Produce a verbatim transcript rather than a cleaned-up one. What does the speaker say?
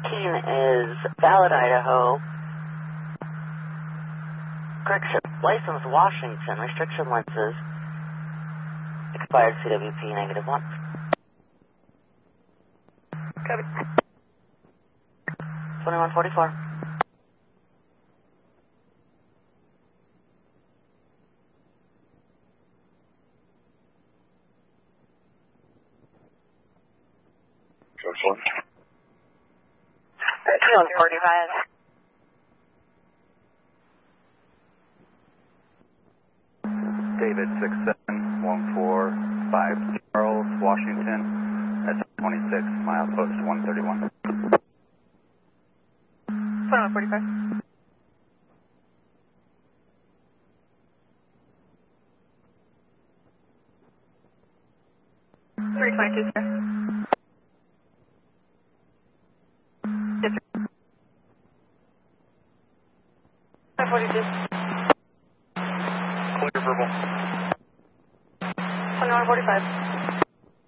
fifteen is Valid, Idaho. Correction, license Washington, restriction lenses. Expired C W P negative one. Copy. twenty-one forty-four. twenty-one forty-five. David six seven one four five Charles, Washington. That's twenty-six, milepost one thirty-one. twenty-one forty-five. three twenty-two, sir. Yes, sir. twenty forty-two. Clear verbal. twenty-one forty-five.